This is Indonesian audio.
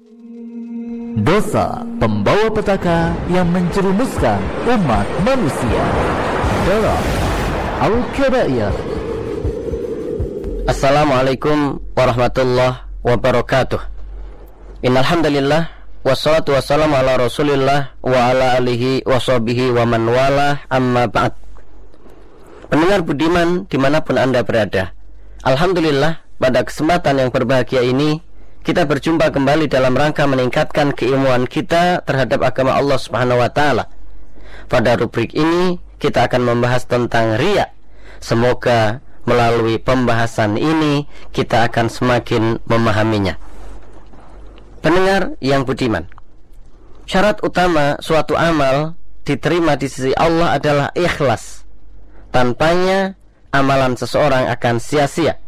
Dosa pembawa petaka yang menjerumuskan umat manusia dalam Al-Kabair. Assalamualaikum warahmatullahi wabarakatuh. Innal hamdalillah wassalatu wassalamu ala Rasulillah wa ala alihi washabihi wa man walah, amma ba'd. Pendengar budiman dimanapun Anda berada, alhamdulillah pada kesempatan yang berbahagia ini kita berjumpa kembali dalam rangka meningkatkan keilmuan kita terhadap agama Allah Subhanahu wa taala. Pada rubrik ini kita akan membahas tentang riya. Semoga melalui pembahasan ini kita akan semakin memahaminya. Pendengar yang budiman, syarat utama suatu amal diterima di sisi Allah adalah ikhlas. Tanpanya amalan seseorang akan sia-sia.